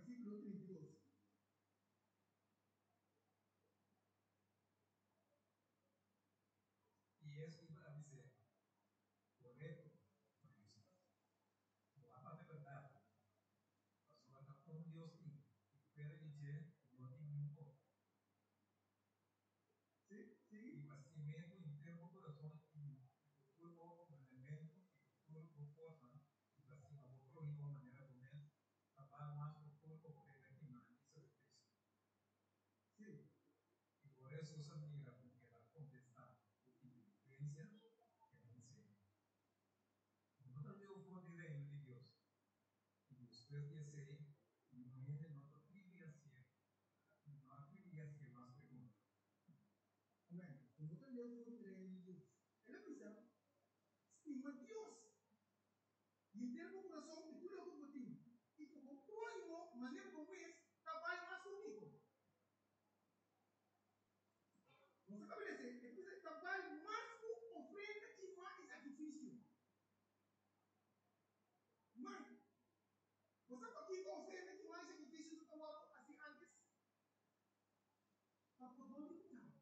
versículo 32. Y eso iba a decir, correcto, porque eso no va de verdad. Mas o com Deus tem, espera dizer, não tem nenhum ponto. ¿Sí? ¿Sí? E o nascimento interno do coração e o corpo como elemento e o corpo forma, e assim a outra de uma maneira também, trabalha mais com o corpo para que não isso é Cristo. Sí. E por isso essa maneira com que ela contesta a influência que ela ensina. Não também o poder do reino de Deus. E después de ser, imagínate nuestra privilegia más preguntas. Amén. Nosotros leemos un tren de Dios. Es la prisa. Estima Dios. Y en termo corazón, que tú lo compartimos. Y como próximo, maneira como es, trabalha mais comigo. Você estabelece, é preciso trabalhar mais com ofrenda e mais sacrifício. Mas, você pode oferecer que mais sacrifício do trabalho assim antes? Para poder lutar.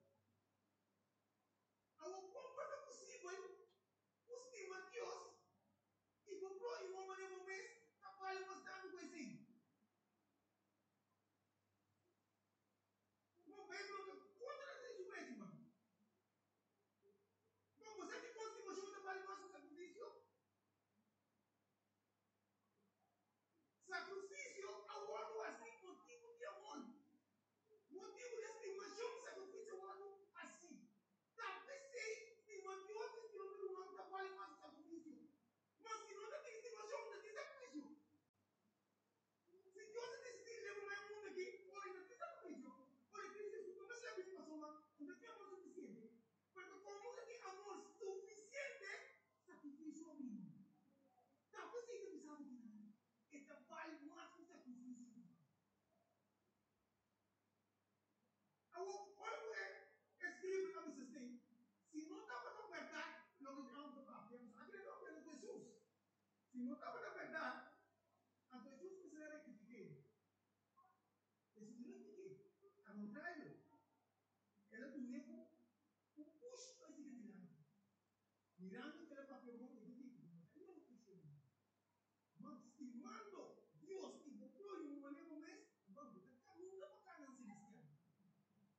Agora, como é possível estimar Deus e por próximo maneira mês trabalho bastante com assim? Uma vez contra isso mesmo, mano. Mas você que conseguiu junto trabalho mais com sacrifício? Sacrifício é o outro assim, motivo de amor. Motivo de estimação de sacrifício é o outro assim. Talvez seja estima de outro estilo do mundo trabalho mais com sacrifício. Mas se não tem estimação, não tem sacrifício. Se Deus decidir levar mais mundo aqui, olha, não tem sacrifício. Olha, Cristo, como se a mesma pessoa, não tem amor suficiente. Porque como não tem amor suficiente, sacrifício é o mínimo. Talvez seja pensado que não. É trabalho mais com sacrifício.